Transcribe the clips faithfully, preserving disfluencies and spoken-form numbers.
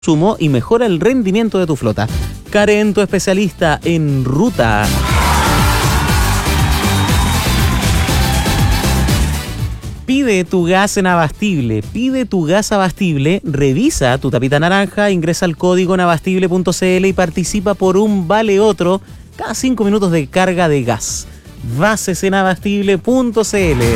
consumo y mejora el rendimiento de tu flota. Karen, tu especialista en ruta. Pide tu gas en Abastible. Pide tu gas Abastible, revisa tu tapita naranja, ingresa al código en abastible punto c l y participa por un vale otro cada cinco minutos de carga de gas. Bases en abastible punto c l.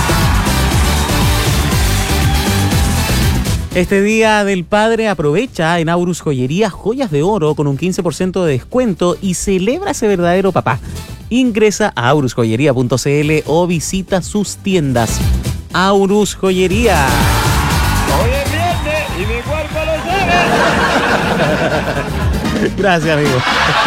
Este Día del Padre aprovecha en Aurus Joyería joyas de oro con un quince por ciento de descuento y celebra ese verdadero papá. Ingresa a aurus joyería punto c l o visita sus tiendas. Aurus Joyería. Hoy es viernes y mi cuerpo lo sabe. Gracias, amigo.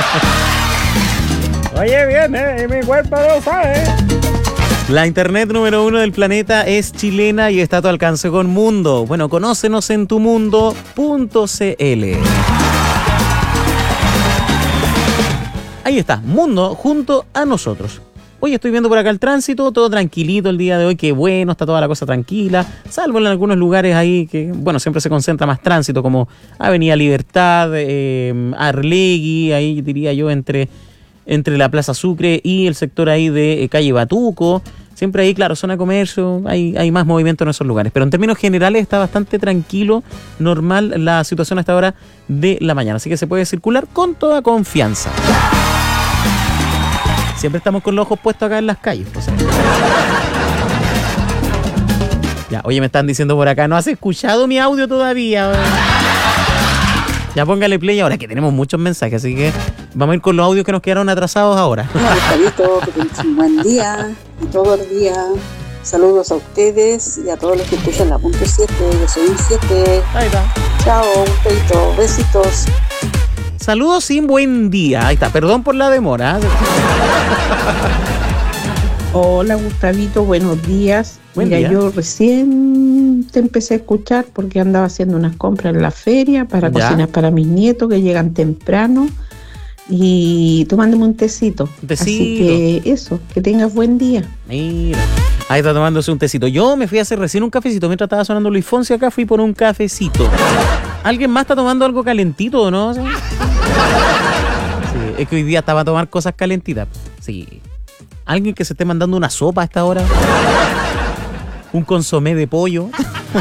Hoy es viernes y mi cuerpo lo sabe. La internet número uno del planeta es chilena y está a tu alcance con Mundo. Bueno, conócenos en tu mundo punto c l. Ahí está, Mundo junto a nosotros. Hoy estoy viendo por acá el tránsito, todo tranquilito el día de hoy, qué bueno, está toda la cosa tranquila, salvo en algunos lugares ahí que, bueno, siempre se concentra más tránsito, como Avenida Libertad, eh, Arlegui, ahí diría yo entre... entre la Plaza Sucre y el sector ahí de eh, calle Batuco. Siempre ahí, claro, zona comercio, hay, hay más movimiento en esos lugares. Pero en términos generales está bastante tranquilo, normal la situación a esta hora de la mañana. Así que se puede circular con toda confianza. Siempre estamos con los ojos puestos acá en las calles. O sea. Ya, oye, me están diciendo por acá, ¿no has escuchado mi audio todavía? Ya póngale play ahora, que tenemos muchos mensajes, así que vamos a ir con los audios que nos quedaron atrasados ahora. Hola, Gustavito, que tengas un buen día y todo el día. Saludos a ustedes y a todos los que escuchan la punto siete. Yo soy un siete. Ahí está. Chao, Gustavito. Besitos. Saludos sin buen día. Ahí está, perdón por la demora. Hola, Gustavito, buenos días. Buen Mira, día. yo recién te empecé a escuchar porque andaba haciendo unas compras en la feria para Ya. cocinar para mis nietos que llegan temprano y tomándome un tecito. Un tecito. Así que eso, que tengas buen día. Mira, ahí está tomándose un tecito. Yo me fui a hacer recién un cafecito. Mientras estaba sonando Luis Fonsi acá, fui por un cafecito. ¿Alguien más está tomando algo calentito, no? Sí, es que hoy día estaba a tomar cosas calentitas. Sí. ¿Alguien que se esté mandando una sopa a esta hora? ¿Un consomé de pollo?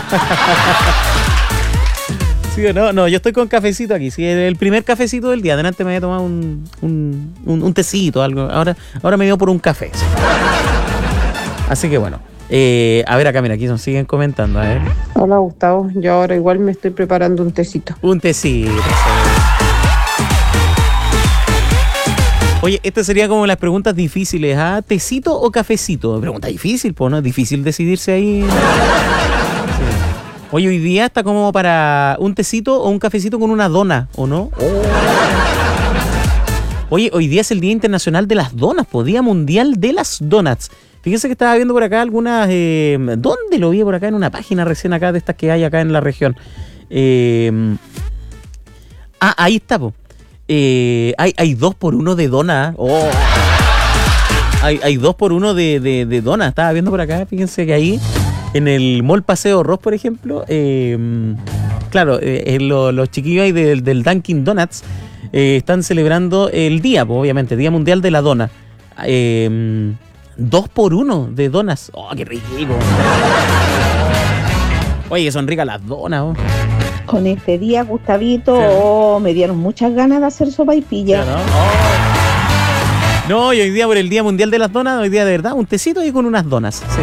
¿Sí o no? No, yo estoy con cafecito aquí. Sí, el primer cafecito del día. Adelante me voy a tomar un, un, un, un tecito, algo. Ahora, ahora me dio por un café. Sí. Así que bueno. Eh, a ver acá, mira, aquí nos siguen comentando. A ver. Hola, Gustavo. Yo ahora igual me estoy preparando un tecito. Un tecito. Sí. Oye, esta sería como las preguntas difíciles, ¿ah? ¿Tecito o cafecito? Pregunta difícil, pues, ¿no? Es difícil decidirse ahí. Sí. Oye, hoy día está como para un tecito o un cafecito con una dona, ¿o no? Oh. Oye, hoy día es el Día Internacional de las Donas, pues, Día Mundial de las Donuts. Fíjense que estaba viendo por acá algunas... Eh, ¿Dónde lo vi por acá? En una página recién acá de estas que hay acá en la región. Eh, ah, ahí está, pues. Eh, hay, hay dos por uno de dona. Oh. Hay, hay dos por uno de, de, de dona. Estaba viendo por acá, fíjense que ahí en el Mall Paseo Ross, por ejemplo, eh, claro, eh, lo, los chiquillos ahí del, del Dunkin' Donuts eh, están celebrando el día, pues, obviamente, Día Mundial de la Dona. Eh, dos por uno de donas. Oh, qué rico. Oye, que son ricas las donas. Oh. Con este día, Gustavito, Sí. oh, me dieron muchas ganas de hacer sopaipilla. ¿No? Oh. No, y hoy día por el Día Mundial de las Donas, hoy día de verdad, un tecito y con unas donas. Sí.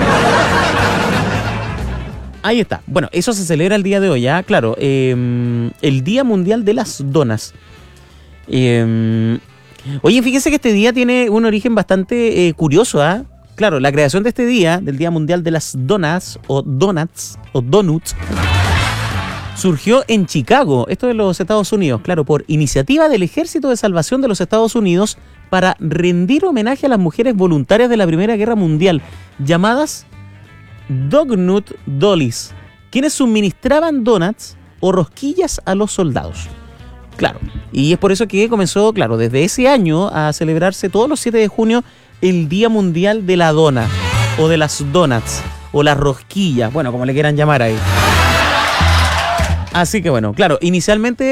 Ahí está. Bueno, eso se celebra el día de hoy, ya, claro. Eh, el Día Mundial de las Donas. Eh, oye, fíjense que este día tiene un origen bastante eh, curioso, ¿ah? ¿eh? Claro, la creación de este día, del Día Mundial de las Donas, o Donuts, o Donuts, surgió en Chicago, esto de los Estados Unidos, claro, por iniciativa del Ejército de Salvación de los Estados Unidos para rendir homenaje a las mujeres voluntarias de la Primera Guerra Mundial, llamadas Dognut Dollies, quienes suministraban donuts o rosquillas a los soldados. Claro, y es por eso que comenzó, claro, desde ese año a celebrarse todos los siete de junio el Día Mundial de la Dona, o de las donuts, o las rosquillas, bueno, como le quieran llamar ahí. Así que bueno, claro, inicialmente